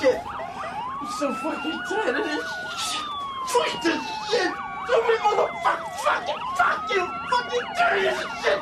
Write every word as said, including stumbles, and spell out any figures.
shit. I'm so fucking tired of this shit. Fuck this shit. So many motherfuckers fucking fuck you. Fucking dirty as shit.